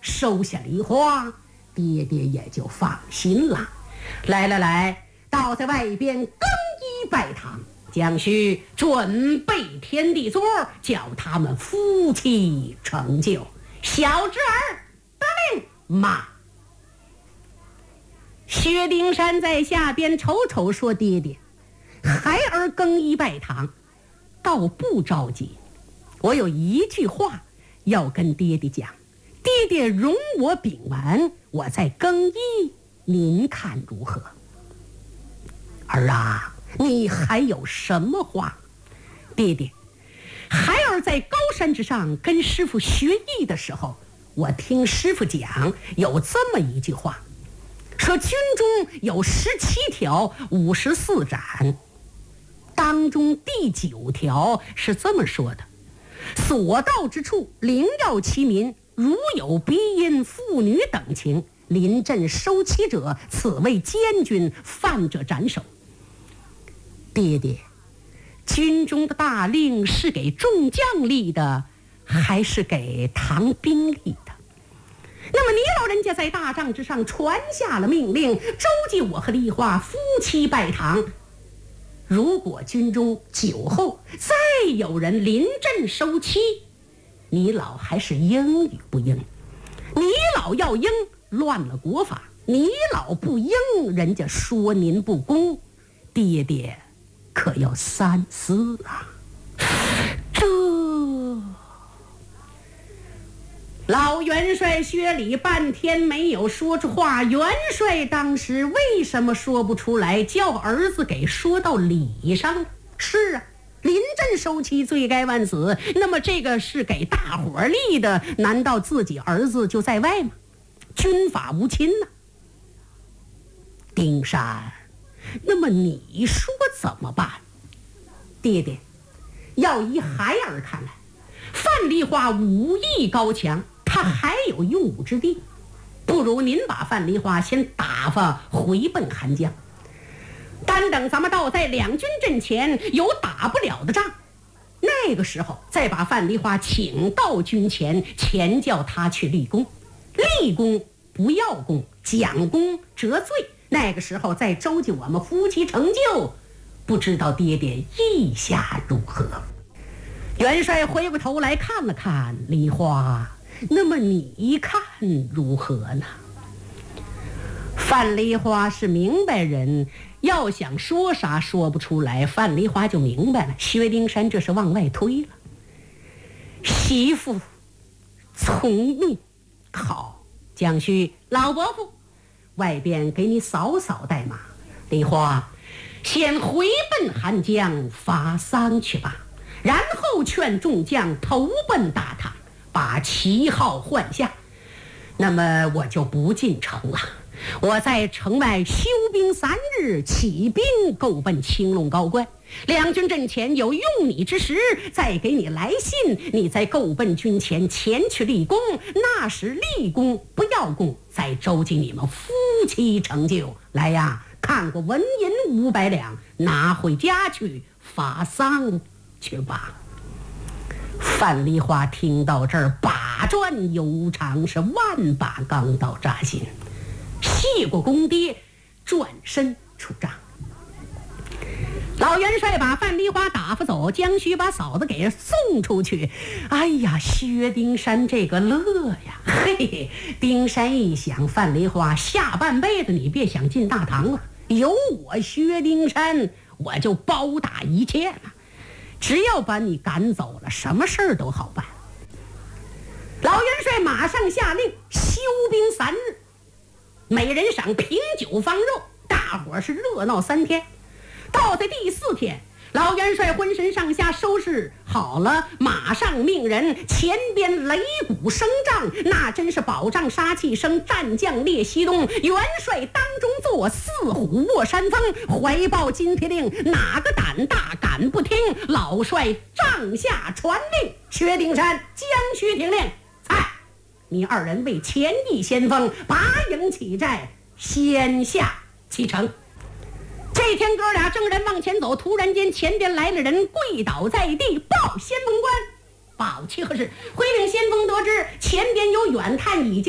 收下梨花，爹爹也就放心了。来，倒在外边更衣拜堂，将须准备天地座，叫他们夫妻成就。小侄儿得令，妈。薛丁山在下边瞅瞅说：“爹爹，孩儿更衣拜堂，倒不着急。我有一句话要跟爹爹讲，爹爹容我禀完，我再更衣，您看如何？”儿啊，你还有什么话？爹爹，孩儿在高山之上跟师傅学艺的时候，我听师傅讲有这么一句话，说军中有17条54斩，当中第9条是这么说的：所到之处，灵药其民，如有鼻音、妇女等情，临阵收其者，此为监军，犯者斩首。爹爹，军中的大令是给众将立的，还是给唐兵立的？那么你老人家在大帐之上传下了命令，周济我和梨花夫妻拜堂。如果军中酒后再有人临阵收妻，你老还是应与不应？你老要应，乱了国法；你老不应，人家说您不公，爹爹可要三思啊！老元帅薛礼半天没有说出话，元帅当时为什么说不出来，叫儿子给说到礼上了？是啊，临阵收妻，罪该万死。那么这个是给大伙立的，难道自己儿子就在外吗？军法无亲呢？丁山，那么你说怎么办？爹爹，要依孩儿看来，范梨花武艺高强，他还有用武之地，不如您把范梨花先打发回奔韩江，单等咱们到在两军阵前有打不了的仗，那个时候再把范梨花请到军前，前叫他去立功，立功不要功，讲功折罪，那个时候再周济我们夫妻成就，不知道爹爹意下如何？元帅回过头来看了看梨花，那么你看如何呢？范梨花是明白人，要想说啥说不出来，范梨花就明白了。薛丁山这是往外推了，媳妇从命好，将须老伯父外边给你扫扫带马，梨花先回奔韩江发丧去吧，然后劝众将投奔大唐，把旗号换下。那么我就不进城了，我在城外休兵3日，起兵够奔青龙高关，两军阵前有用你之时，再给你来信，你再够奔军前前去立功，那时立功不要功，再周济你们夫妻成就。来呀，看过纹银500两，拿回家去发丧去吧。范梨花听到这儿，把转悠长，是万把钢刀扎心，谢过公爹，转身出帐。老元帅把范梨花打发走，将须把嫂子给送出去。哎呀，薛丁山这个乐呀！嘿，丁山一想，范梨花下半辈子你别想进大堂了，有我薛丁山，我就包打一切了。只要把你赶走了，什么事儿都好办。老元帅马上下令休兵3日，每人赏品酒方肉，大伙儿是热闹3天。到在第4天，老元帅浑身上下收拾好了，马上命人前边擂鼓声仗，那真是保障杀气声，战将列西东，元帅当中坐，4虎卧山峰，怀抱金皮令，哪个胆大敢不听？老帅帐下传令，薛丁山将须听令，你2人为前翼先锋，拔营起寨，先下启程。这天哥俩正人往前走，突然间前边来了人，跪倒在地，报先锋官。报气何事？回禀先锋得知，前边有远探已经